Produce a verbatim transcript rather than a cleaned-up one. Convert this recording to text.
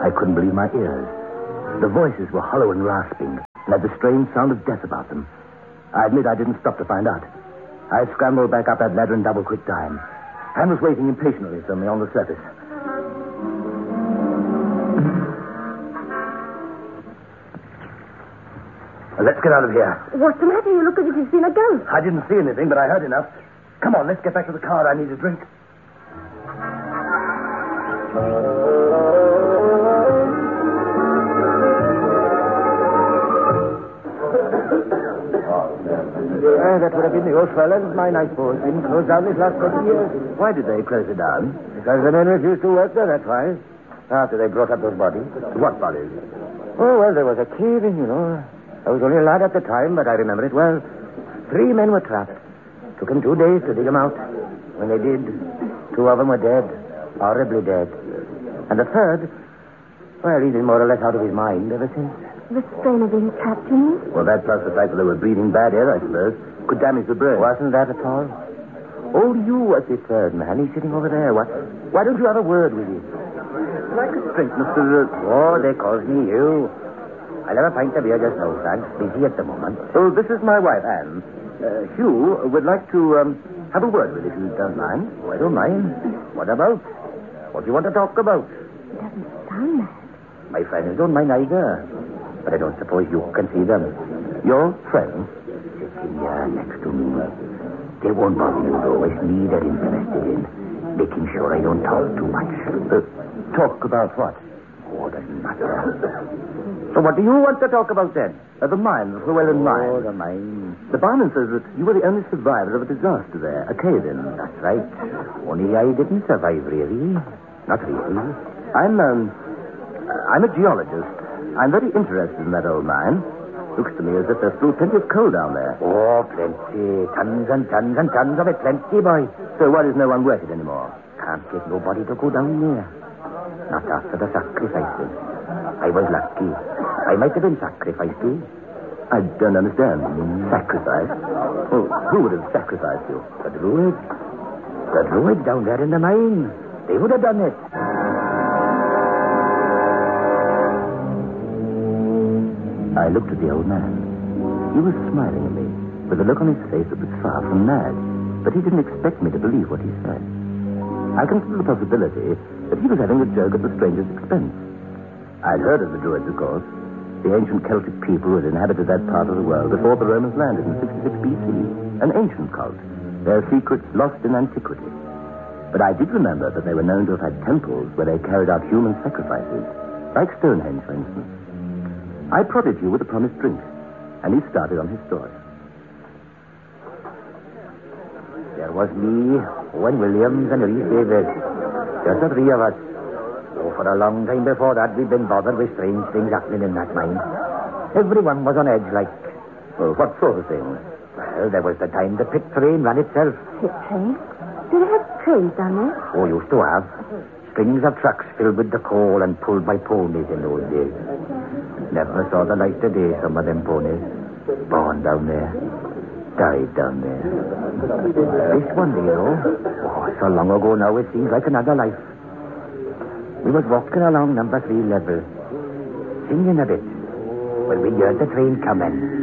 I couldn't believe my ears. The voices were hollow and rasping, and had the strange sound of death about them. I admit I didn't stop to find out. I scrambled back up that ladder in double quick time. Anne was waiting impatiently for me on the surface. Let's get out of here. What's the matter? You look as if you've seen a ghost. I didn't see anything, but I heard enough. Come on, let's get back to the car. I need a drink. Uh, that would have been the old fellow's mine, I suppose. Didn't close down this last twenty years. Why did they close it down? Because the men refused to work there, that's why. After they brought up those bodies. What bodies? Oh, well, there was a cave-in, you know. I was only a lad at the time, but I remember it well. Three men were trapped. Took them two days to dig them out. When they did, two of them were dead. Horribly dead. And the third, well, he's been more or less out of his mind ever since. The strain of being trapped, you mean? Well, that plus the fact that they were breathing bad air, I suppose, could damage the brain. Wasn't that at all? Oh, you was the third man. He's sitting over there. What? Why don't you have a word with him? Like a drink, Mister Oh, they calls me you. I'll have a pint of beer just now, thanks. Busy at the moment. Oh, this is my wife, Anne. Uh, Hugh would like to um, have a word with you, if you don't mind. Oh, I don't mind. What about? What do you want to talk about? It doesn't sound mad. My friends don't mind either. But I don't suppose you can see them. Your friends? Sitting here next to me. They won't bother you, though. It's me they're interested in. Making sure I don't talk too much. Uh, talk about what? Oh, doesn't matter. So what do you want to talk about, then? Uh, the mine, the Llewellyn mine. Oh, the mine. The barman says that you were the only survivor of a disaster there, a cave-in. That's right. Only I didn't survive, really. Not really. I'm, um, I'm a geologist. I'm very interested in that old mine. Looks to me as if there's still plenty of coal down there. Oh, plenty. Tons and tons and tons of it. Plenty, boy. So why does no one work it anymore? Can't get nobody to go down there. Not after the sacrifices. I was lucky. I might have been sacrificed too. I don't understand. Sacrifice? Well, who would have sacrificed you? The druids. The druids down there in the mine. They would have done it. I looked at the old man. He was smiling at me, with a look on his face that was far from mad. But he didn't expect me to believe what he said. I considered the possibility that he was having a joke at the stranger's expense. I'd heard of the Druids, of course. The ancient Celtic people who had inhabited that part of the world before the Romans landed in sixty-six B C. An ancient cult, their secrets lost in antiquity. But I did remember that they were known to have had temples where they carried out human sacrifices, like Stonehenge, for instance. I prodded you with a promised drink, and he started on his story. There was me, Owen Williams, and Reese Davis. Just the three of us. Oh, for a long time before that, we'd been bothered with strange things happening in that mine. Everyone was on edge, like... Well, what sort of things? Well, there was the time the pit train ran itself. Pit train? Did it have trains down there? Oh, used to have. Strings of trucks filled with the coal and pulled by ponies in those days. Never saw the light of day, some of them ponies. Born down there. Died down there. This one day, though, oh, so long ago now, it seems like another life. We was walking along number three level, singing a bit, when we heard the train coming.